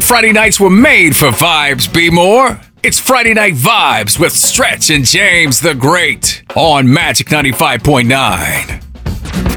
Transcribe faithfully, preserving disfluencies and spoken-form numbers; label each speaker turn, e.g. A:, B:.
A: Friday nights were made for vibes, be more. It's Friday Night Vibes with Stretch and James the Great on Magic ninety-five point nine.